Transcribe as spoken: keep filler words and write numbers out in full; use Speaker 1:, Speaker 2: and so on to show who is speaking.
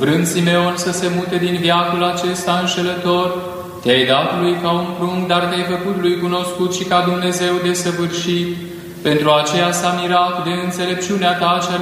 Speaker 1: vrând Simeon să se mute din veacul acesta înșelător, te-ai dat lui ca un prunc, dar te-ai făcut lui cunoscut și ca Dumnezeu desăvârșit. Pentru aceea s-a mirat de înțelepciunea ta cea